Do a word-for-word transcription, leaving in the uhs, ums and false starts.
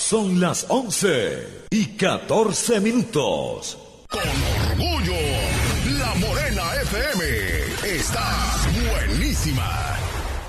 Son las once y catorce minutos. Con orgullo, La Morena F M está buenísima.